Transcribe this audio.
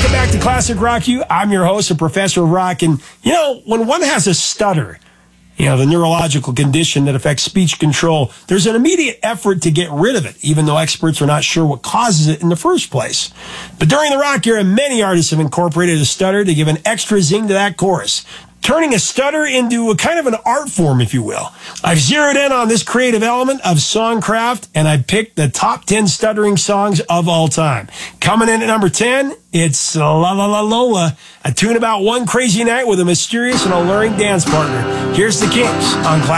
Welcome back to Classic Rock U. I'm your host, Professor Rock. And, when one has a stutter, the neurological condition that affects speech control, there's an immediate effort to get rid of it, even though experts are not sure what causes it in the first place. But during the rock era, many artists have incorporated a stutter to give an extra zing to that chorus, turning a stutter into a kind of an art form, if you will. I've zeroed in on this creative element of songcraft, and I picked the top 10 stuttering songs of all time. Coming in at number 10, it's La La La Lola, a tune about one crazy night with a mysterious and alluring dance partner. Here's the Kinks on Classic.